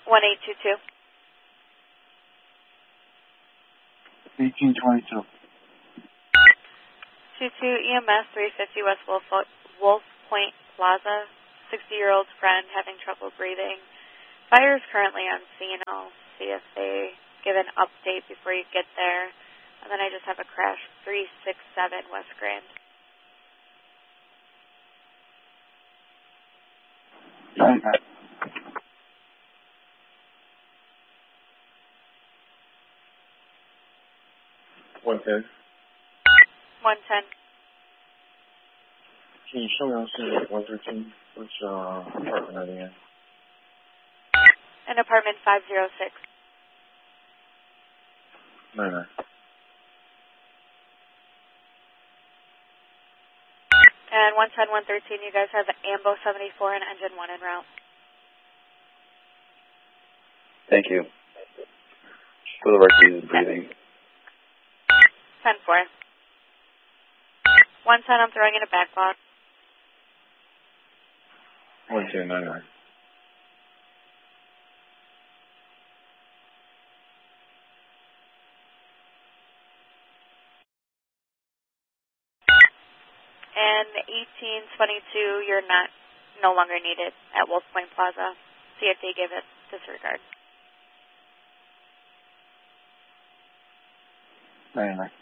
1822. 1822. 22 EMS 350 West Wolf Point Plaza. 60-year-old friend having trouble breathing. Fire is currently on scene. I'll see if they give an update before you get there. And then I just have a crash 367 West Grand. Okay. 110. 110. Can you show me also 113? Which apartment are they in? In apartment 506. 99. And 110, 113, you guys have AMBO 74 and engine 1 en route. Thank you. For the record, he's breathing. 10-4. 110, I'm throwing in a backlog. 110, 99. And 1822, you're no longer needed at Wolf Point Plaza. See if they give it disregard. 99.